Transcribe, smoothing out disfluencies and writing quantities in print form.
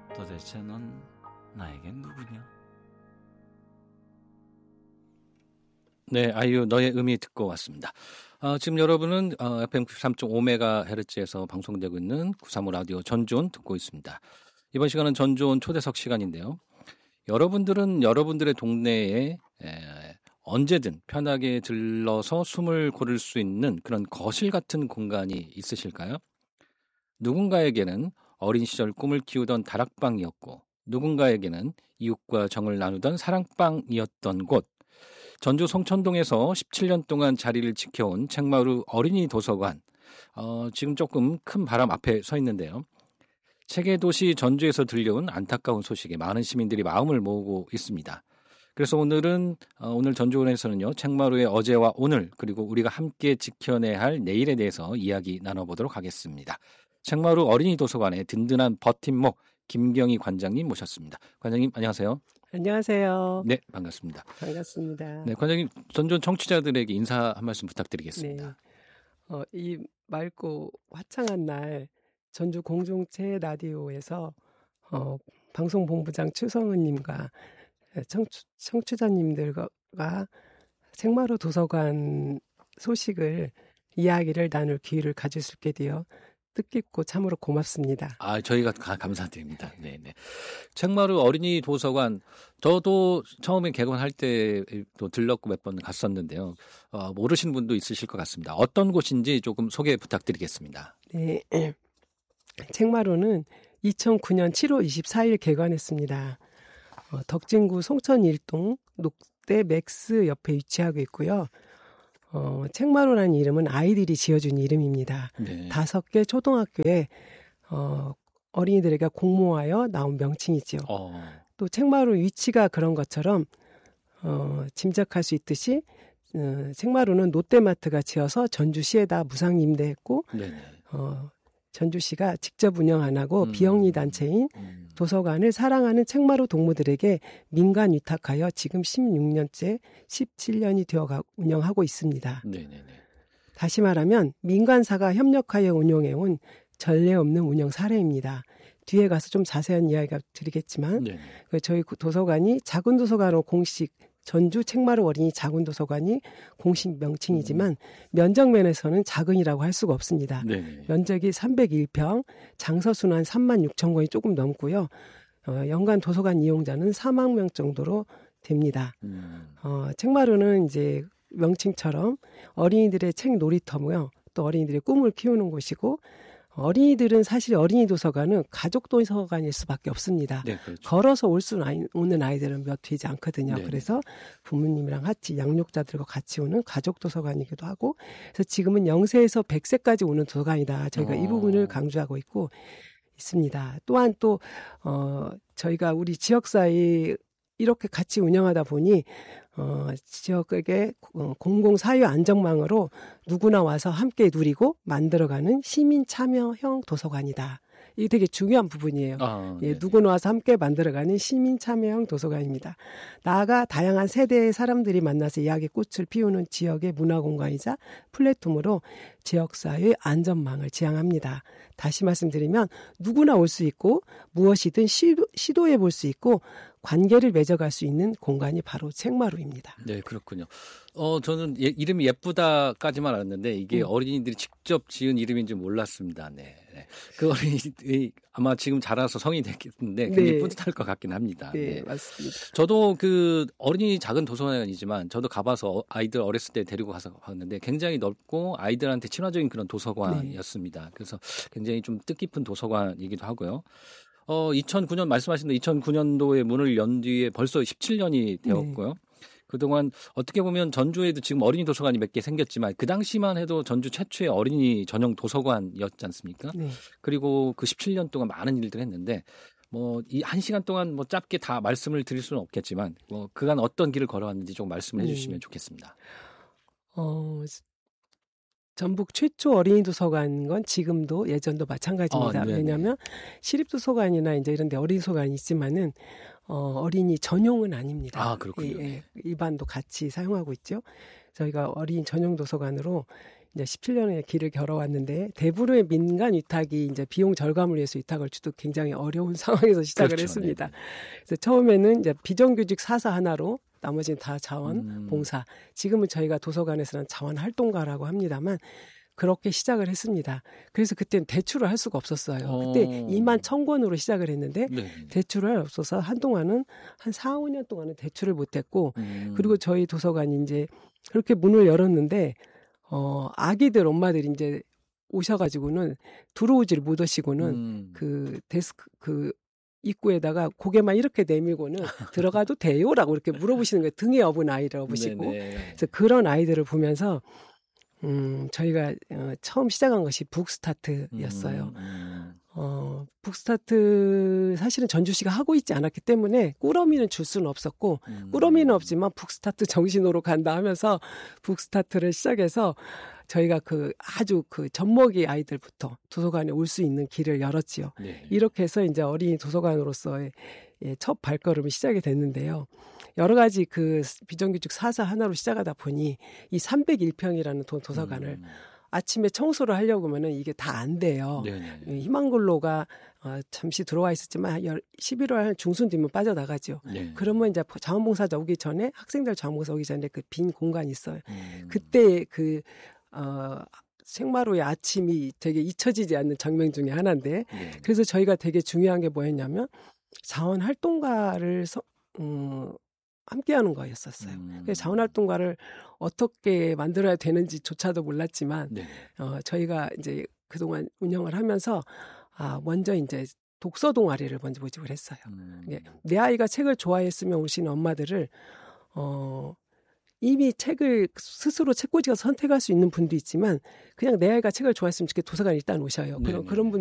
도대체 넌 나에겐 누구냐? 네, 아이유 너의 의미 듣고 왔습니다. 지금 여러분은 FM 93.5MHz에서 방송되고 있는 935 라디오 전주온 듣고 있습니다. 이번 시간은 전주온 초대석 시간인데요. 여러분들은 여러분들의 동네에 언제든 편하게 들러서 숨을 고를 수 있는 그런 거실 같은 공간이 있으실까요? 누군가에게는 어린 시절 꿈을 키우던 다락방이었고 누군가에게는 이웃과 정을 나누던 사랑방이었던 곳. 전주 송천동에서 17년 동안 자리를 지켜온 책마루 어린이 도서관. 지금 조금 큰 바람 앞에 서 있는데요. 책의 도시 전주에서 들려온 안타까운 소식에 많은 시민들이 마음을 모으고 있습니다. 그래서 오늘 전주원에서는요, 책마루의 어제와 오늘 그리고 우리가 함께 지켜내야 할 내일에 대해서 이야기 나눠보도록 하겠습니다. 책마루 어린이 도서관의 든든한 버팀목 김경희 관장님 모셨습니다. 관장님 안녕하세요. 안녕하세요. 네, 반갑습니다. 반갑습니다. 네, 관장님 전주원 청취자들에게 인사 한 말씀 부탁드리겠습니다. 네. 이 맑고 화창한 날 전주 공중체 라디오에서 방송본부장 최성은님과 청취자님들과 책마루 도서관 소식을 이야기를 나눌 기회를 가질 수 있게 되어 뜻깊고 참으로 고맙습니다. 저희가 감사드립니다. 네네. 책마루 어린이 도서관, 저도 처음에 개관할 때도 들렀고 몇 번 갔었는데요. 모르시는 분도 있으실 것 같습니다. 어떤 곳인지 조금 소개 부탁드리겠습니다. 네. 책마루는 2009년 7월 24일 개관했습니다. 덕진구 송천 1동 녹대 맥스 옆에 위치하고 있고요. 책마루라는 이름은 아이들이 지어준 이름입니다. 네. 5개 초등학교에 어린이들에게 공모하여 나온 명칭이지요. 또 책마루 위치가 그런 것처럼 짐작할 수 있듯이 책마루는 롯데마트가 지어서 전주시에다 무상 임대했고 전주시가 직접 운영 안 하고 비영리 단체인 도서관을 사랑하는 책마루 동무들에게 민간 위탁하여 지금 16년째 17년이 되어 운영하고 있습니다. 네네네. 다시 말하면 민간사가 협력하여 운영해온 전례 없는 운영 사례입니다. 뒤에 가서 좀 자세한 이야기가 드리겠지만 저희 도서관이 작은 도서관으로 공식 전주 책마루 어린이 작은 도서관이 공식 명칭이지만 면적면에서는 작은이라고 할 수가 없습니다. 면적이 301평, 장서수는 한 3만 6천 권이 조금 넘고요. 연간 도서관 이용자는 4만 명 정도로 됩니다. 책마루는 이제 명칭처럼 어린이들의 책 놀이터고요. 또 어린이들의 꿈을 키우는 곳이고 어린이들은 사실 어린이 도서관은 가족 도서관일 수밖에 없습니다. 네, 그렇죠. 걸어서 오는 아이들은 몇 되지 않거든요. 그래서 부모님이랑 같이 양육자들과 같이 오는 가족 도서관이기도 하고 그래서 지금은 0세에서 100세까지 오는 도서관이다. 저희가 이 부분을 강조하고 있습니다. 또한 또 저희가 우리 지역사회 이렇게 같이 운영하다 보니 지역의 공공사유 안전망으로 누구나 와서 함께 누리고 만들어가는 시민 참여형 도서관이다. 이게 되게 중요한 부분이에요. 누구나 와서 함께 만들어가는 시민 참여형 도서관입니다. 나아가 다양한 세대의 사람들이 만나서 이야기꽃을 피우는 지역의 문화공간이자 플랫폼으로 지역사회의 안전망을 지향합니다. 다시 말씀드리면 누구나 올 수 있고 무엇이든 시도해 볼 수 있고 관계를 맺어갈 수 있는 공간이 바로 책마루입니다. 네, 그렇군요. 저는 이름이 예쁘다까지만 알았는데 이게 어린이들이 직접 지은 이름인지 몰랐습니다. 네. 그 어린이들이 아마 지금 자라서 성인이 됐겠는데 굉장히 뿌듯할 것 같긴 합니다. 네, 맞습니다. 저도 그 어린이 작은 도서관이지만 저도 가봐서 아이들 어렸을 때 데리고 가서 봤는데 굉장히 넓고 아이들한테 친화적인 그런 도서관이었습니다. 그래서 굉장히 좀 뜻깊은 도서관이기도 하고요. 2009년 말씀하신 대로 2009년도에 문을 연 뒤에 벌써 17년이 되었고요. 그동안 어떻게 보면 전주에도 지금 어린이 도서관이 몇 개 생겼지만 그 당시만 해도 전주 최초의 어린이 전용 도서관이었지 않습니까? 그리고 그 17년 동안 많은 일들을 했는데 이 1시간 동안 짧게 다 말씀을 드릴 수는 없겠지만 그간 어떤 길을 걸어왔는지 좀 말씀을 해주시면 좋겠습니다. 전북 최초 어린이 도서관인 건 지금도 예전도 마찬가지입니다. 왜냐하면 시립도서관이나 이제 이런 데 어린이 도서관이 있지만은 어린이 전용은 아닙니다. 그렇군요. 일반도 같이 사용하고 있죠. 저희가 어린이 전용 도서관으로 이제 17년의 길을 걸어왔는데 대부분의 민간 위탁이 이제 비용 절감을 위해서 위탁을 주도 굉장히 어려운 상황에서 시작을 그렇죠. 했습니다. 네. 그래서 처음에는 이제 비정규직 사사 하나로 나머지는 다 자원 봉사. 지금은 저희가 도서관에서는 자원 활동가라고 합니다만 그렇게 시작을 했습니다. 그래서 그때는 대출을 할 수가 없었어요. 그때 2만 1,000권으로 시작을 했는데 대출을 없어서 한동안은 한 4, 5년 동안은 대출을 못했고 그리고 저희 도서관이 이제 그렇게 문을 열었는데 아기들 엄마들이 이제 오셔가지고는 들어오지를 못하시고는 그 데스크 그 입구에다가 고개만 이렇게 내밀고는 들어가도 돼요라고 이렇게 물어보시는 거예요. 등에 업은 아이를 업으시고. 그래서 그런 아이들을 보면서 저희가 처음 시작한 것이 북스타트였어요. 북스타트 사실은 전주시가 하고 있지 않았기 때문에 꾸러미는 줄 수는 없었고 꾸러미는 없지만 북스타트 정신으로 간다 하면서 북스타트를 시작해서 저희가 그 아주 그 젖먹이 아이들부터 도서관에 올 수 있는 길을 열었지요. 네. 이렇게 해서 이제 어린이 도서관으로서의 첫 발걸음이 시작이 됐는데요. 여러 가지 그 비정규직 사사 하나로 시작하다 보니 이 301평이라는 도서관을 아침에 청소를 하려고 하면은 이게 다 안 돼요. 희망근로가 잠시 들어와 있었지만 11월 중순 되면 빠져나가죠. 그러면 이제 자원봉사자 오기 전에 학생들 자원봉사 오기 전에 그 빈 공간이 있어요. 그때 그 생마루의 아침이 되게 잊혀지지 않는 장면 중에 하나인데 그래서 저희가 되게 중요한 게 뭐였냐면 자원활동가를 함께하는 거였었어요. 그래서 자원활동가를 어떻게 만들어야 되는지조차도 몰랐지만 저희가 이제 그동안 운영을 하면서 먼저 이제 독서 동아리를 먼저 모집을 했어요. 내 아이가 책을 좋아했으면 오시는 엄마들을 이미 책을 스스로 책꽂이가 선택할 수 있는 분도 있지만 그냥 내 아이가 책을 좋아했으면 좋겠게 도서관에 일단 오셔요. 그런 분